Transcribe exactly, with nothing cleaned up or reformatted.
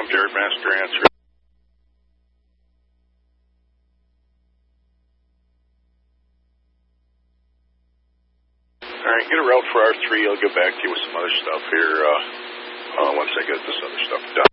Jared Master answer. All right, get a route for R three. I'll get back to you with some other stuff here uh, uh, once I get this other stuff done.